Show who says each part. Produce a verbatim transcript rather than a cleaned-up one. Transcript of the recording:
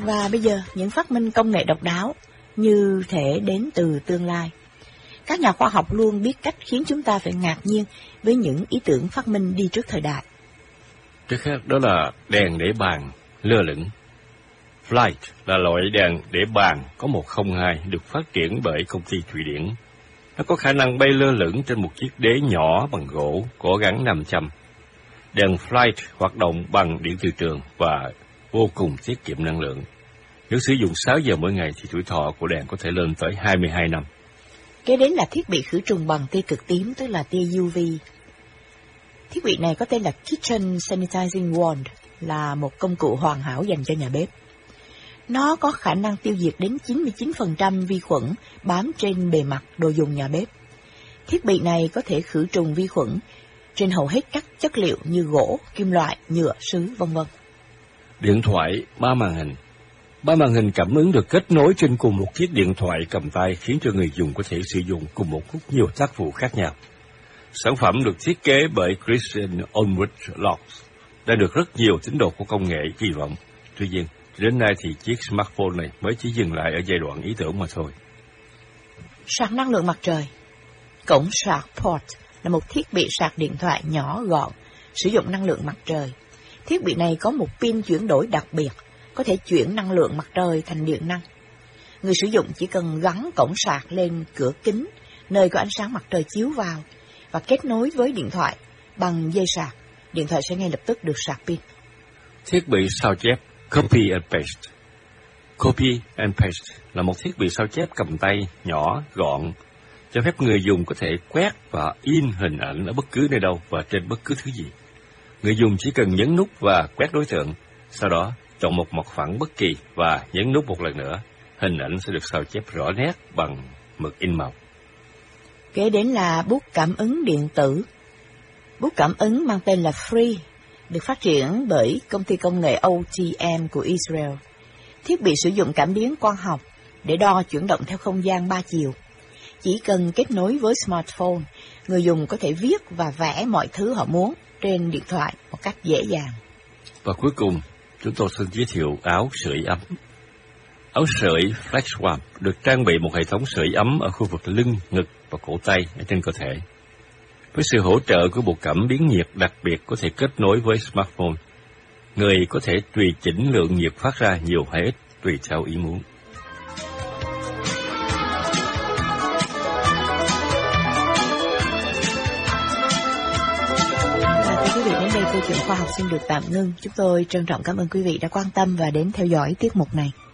Speaker 1: Và bây giờ, những phát minh công nghệ độc đáo như thể đến từ tương lai. Các nhà khoa học luôn biết cách khiến chúng ta phải ngạc nhiên với những ý tưởng phát minh đi trước thời đại.
Speaker 2: Trước hết đó là đèn để bàn lơ lửng. Flight là loại đèn để bàn có một không hai được phát triển bởi công ty Thụy Điển. Nó có khả năng bay lơ lửng trên một chiếc đế nhỏ bằng gỗ có gắn nam châm. Đèn Flight hoạt động bằng điện từ trường và vô cùng tiết kiệm năng lượng. Nếu sử dụng sáu giờ mỗi ngày thì tuổi thọ của đèn có thể lên tới hai mươi hai năm.
Speaker 1: Kế đến là thiết bị khử trùng bằng tia cực tím, tức là tia u vê. Thiết bị này có tên là Kitchen Sanitizing Wand, là một công cụ hoàn hảo dành cho nhà bếp. Nó có khả năng tiêu diệt đến chín mươi chín phần trăm vi khuẩn bám trên bề mặt đồ dùng nhà bếp. Thiết bị này có thể khử trùng vi khuẩn trên hầu hết các chất liệu như gỗ, kim loại, nhựa, sứ, vân vân.
Speaker 2: Điện thoại ba màn hình. Ba màn hình cảm ứng được kết nối trên cùng một chiếc điện thoại cầm tay, khiến cho người dùng có thể sử dụng cùng một lúc nhiều tác vụ khác nhau. Sản phẩm được thiết kế bởi Christian Ulrich Laux đã được rất nhiều tín đồ của công nghệ kỳ vọng. Tuy nhiên, đến nay thì chiếc smartphone này mới chỉ dừng lại ở giai đoạn ý tưởng mà thôi.
Speaker 1: Sạc năng lượng mặt trời. Cổng sạc port là một thiết bị sạc điện thoại nhỏ gọn, sử dụng năng lượng mặt trời. Thiết bị này có một pin chuyển đổi đặc biệt, có thể chuyển năng lượng mặt trời thành điện năng. Người sử dụng chỉ cần gắn cổng sạc lên cửa kính, nơi có ánh sáng mặt trời chiếu vào, và kết nối với điện thoại bằng dây sạc. Điện thoại sẽ ngay lập tức được sạc pin.
Speaker 2: Thiết bị sao chép Copy and Paste. Copy and Paste là một thiết bị sao chép cầm tay nhỏ, gọn, cho phép người dùng có thể quét và in hình ảnh ở bất cứ nơi đâu và trên bất cứ thứ gì. Người dùng chỉ cần nhấn nút và quét đối tượng, sau đó chọn một mặt phẳng bất kỳ và nhấn nút một lần nữa. Hình ảnh sẽ được sao chép rõ nét bằng mực in màu.
Speaker 1: Kế đến là bút cảm ứng điện tử. Bút cảm ứng mang tên là Free, được phát triển bởi công ty công nghệ O T M của Israel. Thiết bị sử dụng cảm biến quang học để đo chuyển động theo không gian ba chiều. Chỉ cần kết nối với smartphone, người dùng có thể viết và vẽ mọi thứ họ muốn trên điện thoại một cách dễ dàng.
Speaker 2: Và cuối cùng, chúng tôi xin giới thiệu áo sưởi ấm. Áo sưởi FlexWarm được trang bị một hệ thống sưởi ấm ở khu vực lưng, ngực và cổ tay ở trên cơ thể. Với sự hỗ trợ của bộ cảm biến nhiệt đặc biệt có thể kết nối với smartphone, người có thể tùy chỉnh lượng nhiệt phát ra nhiều hay ít tùy theo ý muốn.
Speaker 1: Đến đây câu chuyện khoa học xin được tạm ngưng. Chúng tôi trân trọng cảm ơn quý vị đã quan tâm và đến theo dõi tiết mục này.